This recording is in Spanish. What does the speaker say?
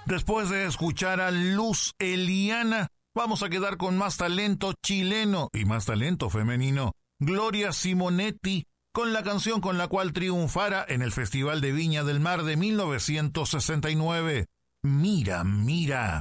Después de escuchar a Luz Eliana, vamos a quedar con más talento chileno y más talento femenino. Gloria Simonetti, con la canción con la cual triunfara en el Festival de Viña del Mar de 1969. Mira, mira.